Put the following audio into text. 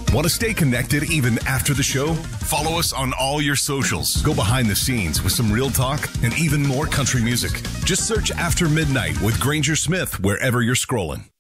Want to stay connected even after the show? Follow us on all your socials. Go behind the scenes with some real talk and even more country music. Just search After Midnight with Granger Smith wherever you're scrolling.